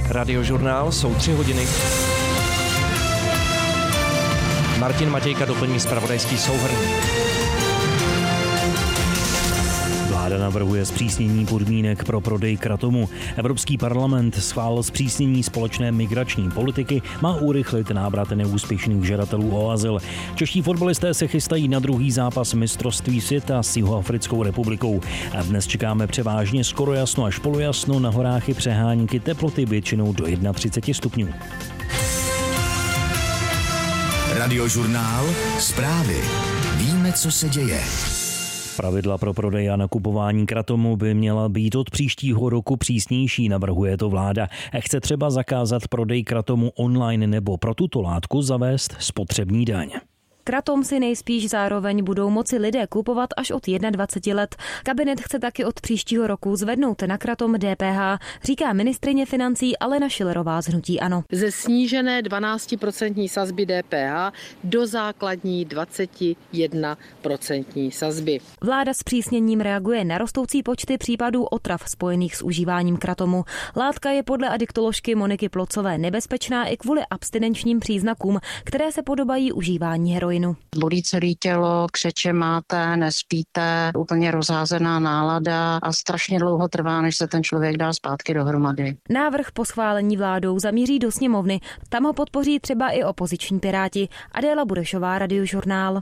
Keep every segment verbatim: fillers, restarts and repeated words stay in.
Radiožurnál, jsou tři hodiny. Martin Matějka doplní zpravodajský souhrn. Vláda navrhuje zpřísnění podmínek pro prodej kratomu. Evropský parlament schválil zpřísnění společné migrační politiky, má urychlit návrat neúspěšných žadatelů o azyl. Čeští fotbalisté se chystají na druhý zápas mistrovství světa s Jihoafrickou republikou. A dnes čekáme převážně skoro jasno až polojasno, na horách i přehánky, teploty většinou do třicet jedna stupňů. Radiožurnál, zprávy. Víme, co se děje. Pravidla pro prodej a nakupování kratomu by měla být od příštího roku přísnější, navrhuje to vláda. Chce třeba zakázat prodej kratomu online nebo pro tuto látku zavést spotřební daň. Kratom si nejspíš zároveň budou moci lidé kupovat až od dvacet jedna let. Kabinet chce taky od příštího roku zvednout na kratom D P H, říká ministryně financí Alena Schillerová z hnutí ANO. Ze snížené dvanáctiprocentní sazby D P H do základní dvacet jedna procentní sazby. Vláda s přísněním reaguje na rostoucí počty případů otrav spojených s užíváním kratomu. Látka je podle adiktoložky Moniky Plocové nebezpečná i kvůli abstinenčním příznakům, které se podobají užívání heroinu. Bolí celé tělo, křeče máte, nespíte, úplně rozházená nálada a strašně dlouho trvá, než se ten člověk dá zpátky dohromady. Návrh po schválení vládou zamíří do sněmovny. Tam ho podpoří třeba i opoziční Piráti. Adéla Burešová, Radiožurnál.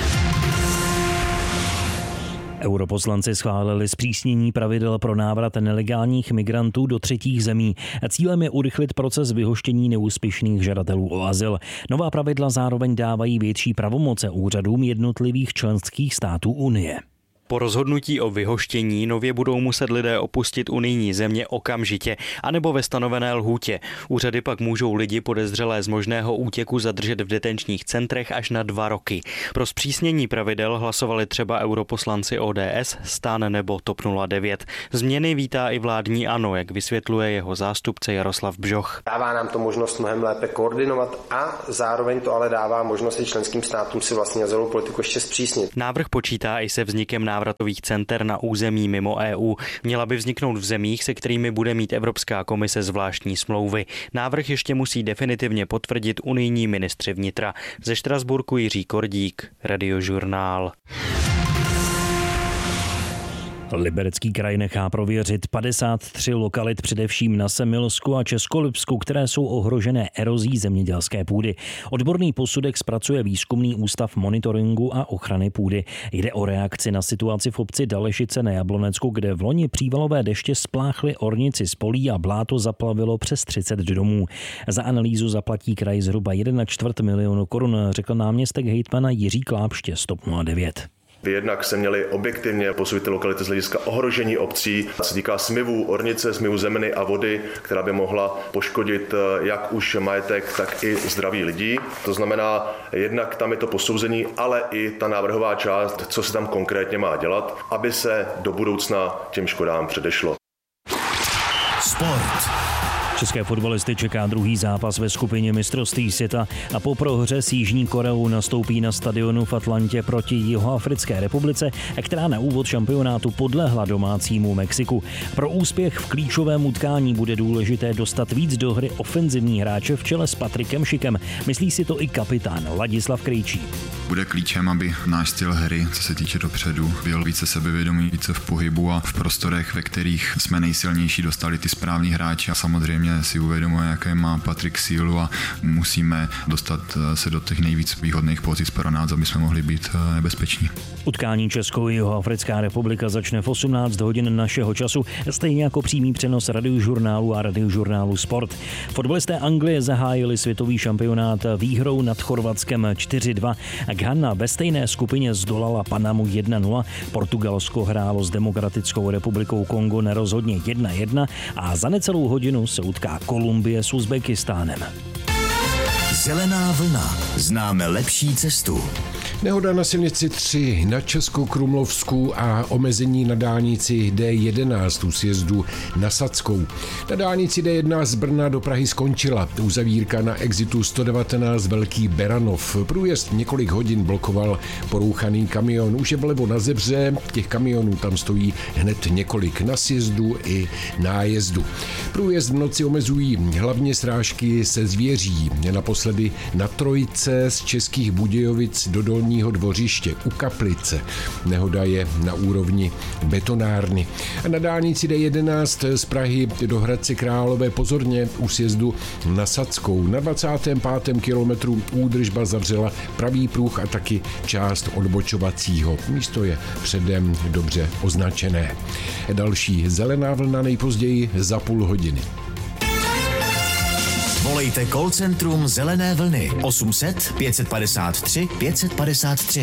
Europoslanci schválili zpřísnění pravidel pro návrat nelegálních migrantů do třetích zemí. Cílem je urychlit proces vyhoštění neúspěšných žadatelů o azyl. Nová pravidla zároveň dávají větší pravomoce úřadům jednotlivých členských států Unie. Po rozhodnutí o vyhoštění nově budou muset lidé opustit unijní země okamžitě, anebo ve stanovené lhůtě. Úřady pak můžou lidi podezřelé z možného útěku zadržet v detenčních centrech až na dva roky. Pro zpřísnění pravidel hlasovali třeba europoslanci O D S, STAN nebo TOP nula devět. Změny vítá i vládní ANO, jak vysvětluje jeho zástupce Jaroslav Bžoch. Dává nám to možnost mnohem lépe koordinovat a zároveň to ale dává možnost i členským státům si vlastně azylovou politiku ještě zpřísnit. Návrh počítá i se vznikem návratových center na území mimo E U. Měla by vzniknout v zemích, se kterými bude mít Evropská komise zvláštní smlouvy. Návrh ještě musí definitivně potvrdit unijní ministři vnitra. Ze Štrasburku Jiří Kordík, Radiožurnál. Liberecký kraj nechá prověřit padesát tři lokalit především na Semilsku a Českolipsku, které jsou ohrožené erozí zemědělské půdy. Odborný posudek zpracuje Výzkumný ústav monitoringu a ochrany půdy. Jde o reakci na situaci v obci Dalešice na Jablonecku, kde v loni přívalové deště spláchly ornici z polí a bláto zaplavilo přes třicet domů. Za analýzu zaplatí kraj zhruba jedna čtvrt milionu korun, řekl náměstek hejtmana Jiří Klápště z TOP nula devět. By jednak se měly objektivně posoudit ty lokality z hlediska ohrožení obcí. Se týká smyvů ornice, smyvů zeminy a vody, která by mohla poškodit jak už majetek, tak i zdraví lidí. To znamená, jednak tam je to posouzení, ale i ta návrhová část, co se tam konkrétně má dělat, aby se do budoucna těm škodám předešlo. Sport. České fotbalisty čeká druhý zápas ve skupině mistrovství světa a po prohře s Jižní Koreou nastoupí na stadionu v Atlantě proti Jihoafrické republice, která na úvod šampionátu podlehla domácímu Mexiku. Pro úspěch v klíčovém utkání bude důležité dostat víc do hry ofenzivní hráče v čele s Patrikem Šikem. Myslí si to i kapitán Ladislav Krejčí. Bude klíčem, aby náš styl hry, co se týče dopředu, byl více sebevědomý, více v pohybu a v prostorech, ve kterých jsme nejsilnější, dostali ty správní hráči a samozřejmě si uvědomuje, jaké má Patrik sílu a musíme dostat se do těch nejvíc výhodných pozic pro nás, aby jsme mohli být nebezpeční. Utkání Česko-Jihoafrická republika začne v osmnáct hodin našeho času, stejně jako přímý přenos Radiožurnálu a Radiožurnálu Sport. Fotbalisté Anglie zahájili světový šampionát výhrou nad Chorvatskem čtyři dva. Ghana ve stejné skupině zdolala Panamu jedna nula, Portugalsko hrálo s Demokratickou republikou Kongo nerozhodně jedna jedna a za necelou hodinu se utká Kolumbie s Uzbekistánem. Zelená vlna. Známe lepší cestu. Nehoda na silnici tři na Českokrumlovsku a omezení na dálnici D jedenáct u sjezdu na Sadskou. Na dálnici D jedenáct z Brna do Prahy skončila. Uzavírka na exitu sto devatenáct Velký Beranov. Průjezd několik hodin blokoval porouchaný kamion. Už je vlevo na Zebře, těch kamionů tam stojí hned několik na sjezdu i nájezdu. Průjezd v noci omezují hlavně srážky se Zvěří. Naposledy na Trojce z Českých Budějovic do Dolního Dvořiště u Kaplice. Nehoda je na úrovni betonárny. A na dálnici D jedenáct z Prahy do Hradce Králové pozorně u sjezdu na Sadskou. Na dvacátém pátém kilometru údržba zavřela pravý pruh a taky část odbočovacího. Místo je předem dobře označené. Další zelená vlna nejpozději za půl hodiny. Volejte call centrum Zelené vlny osm set pět padesát tři pět padesát tři.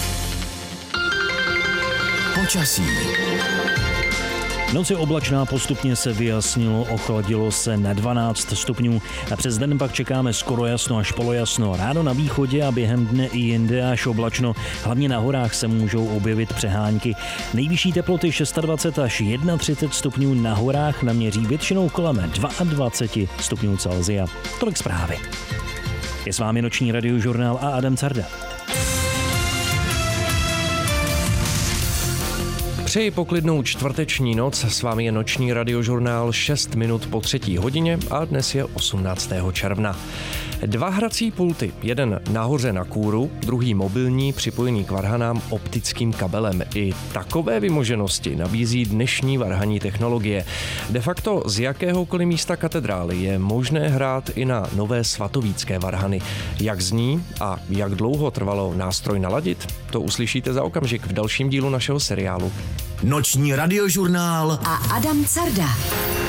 Počasí. Noc je oblačná, postupně se vyjasnilo, ochladilo se na dvanáct stupňů a přes den pak čekáme skoro jasno až polojasno. Ráno na východě a během dne i jinde až oblačno. Hlavně na horách se můžou objevit přehánky. Nejvyšší teploty dvacet šest až třicet jedna stupňů na horách naměří většinou kolem dvacet dva stupňů Celsia. Tolik zprávy. Je s vámi noční radiožurnál a Adam Carda. Přeji poklidnou čtvrteční noc, s vámi je noční radiožurnál šest minut po třetí hodině a dnes je osmnáctého června. Dva hrací pulty, jeden nahoře na kůru, druhý mobilní, připojený k varhanám optickým kabelem. I takové vymoženosti nabízí dnešní varhanní technologie. De facto z jakéhokoliv místa katedrály je možné hrát i na nové svatovícké varhany. Jak zní a jak dlouho trvalo nástroj naladit, to uslyšíte za okamžik v dalším dílu našeho seriálu. Noční radiožurnál a Adam Carda.